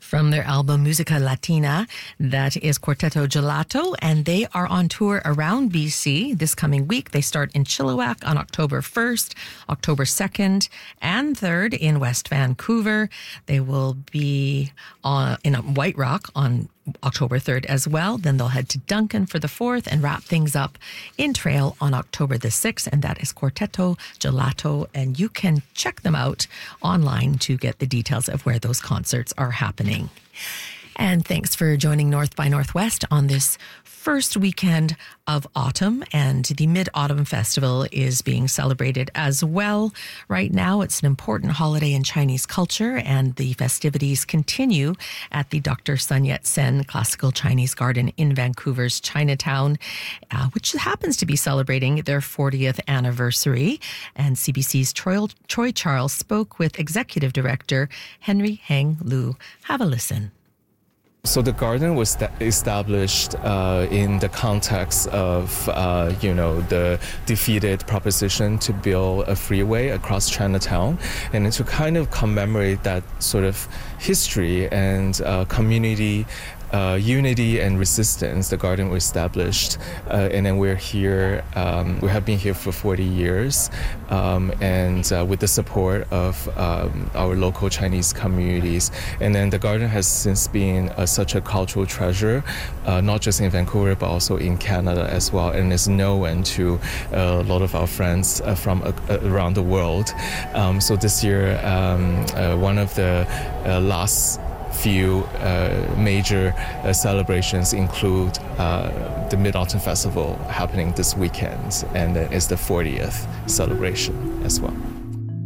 From their album Musica Latina, that is Quarteto Gelato, and they are on tour around BC this coming week. They start in Chilliwack on October 1st, October 2nd, and 3rd in West Vancouver. They will be in White Rock on October 3rd as well. Then they'll head to Duncan for the 4th and wrap things up in Trail on October the 6th, and that is Quarteto Gelato, and you can check them out online to get the details of where those concerts are happening. And thanks for joining North by Northwest on this first weekend of autumn, and the Mid-Autumn Festival is being celebrated as well. Right now, it's an important holiday in Chinese culture, and the festivities continue at the Dr. Sun Yat-sen Classical Chinese Garden in Vancouver's Chinatown, which happens to be celebrating their 40th anniversary. And CBC's Troy Charles spoke with Executive Director Henry Heng Lu. Have a listen. So the garden was established in the context of, the defeated proposition to build a freeway across Chinatown, and to kind of commemorate that sort of history and community unity and resistance. The garden was established, and then we're here. We have been here for 40 years, and with the support of our local Chinese communities. And then the garden has since been such a cultural treasure, not just in Vancouver but also in Canada as well, and is known to a lot of our friends from around the world. So this year, one of the last few major celebrations include the Mid-Autumn Festival happening this weekend, and it's the 40th celebration as well.